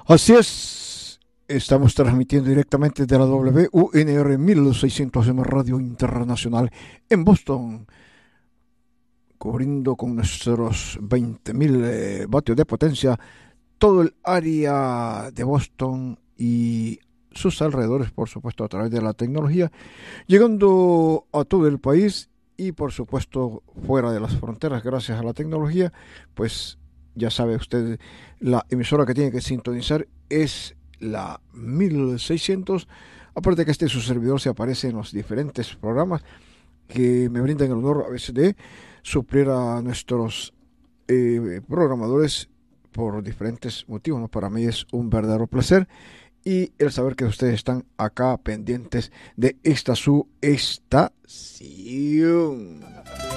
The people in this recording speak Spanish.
Así es, estamos transmitiendo directamente de la WUNR 1600M Radio Internacional en Boston, cubriendo con nuestros 20.000 vatios de potencia todo el área de Boston y sus alrededores, por supuesto, a través de la tecnología, llegando a todo el país y, por supuesto, fuera de las fronteras, gracias a la tecnología. Pues ya sabe usted, la emisora que tiene que sintonizar es la 1600. Aparte que su servidor se aparece en los diferentes programas que me brindan el honor a veces de suplir a nuestros programadores por diferentes motivos, ¿no? Para mí es un verdadero placer y el saber que ustedes están acá pendientes de esta su estación.